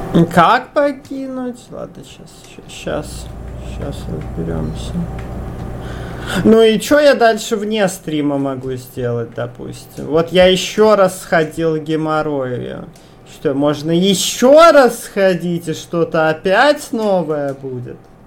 Как покинуть? Ладно, сейчас разберемся. Ну и что я дальше вне стрима могу сделать, допустим? Вот я еще раз сходил в геморрой. Что, можно еще раз сходить и что-то опять новое будет?